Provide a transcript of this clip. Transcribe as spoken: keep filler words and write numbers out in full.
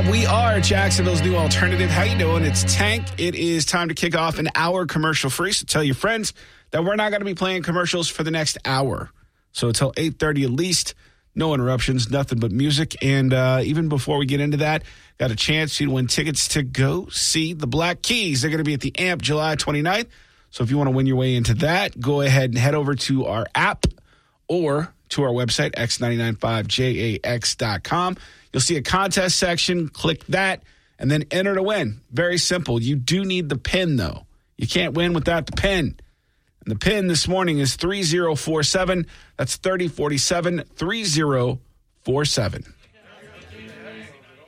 ninety-five. We are Jacksonville's new alternative. How you doing? It's Tank. It is time to kick off an hour commercial free. So tell your friends that we're not going to be playing commercials for the next hour. So until eight thirty at least, no interruptions, nothing but music. And uh, even before we get into that, got a chance to win tickets to go see the Black Keys. They're going to be at the A M P July twenty-ninth. So if you want to win your way into that, go ahead and head over to our app or to our website, x nine nine five j a x dot com. You'll see a contest section. Click that and then enter to win. Very simple. You do need the pin, though. You can't win without the pin. And the pin this morning is three zero four seven. That's thirty forty-seven, three zero four seven.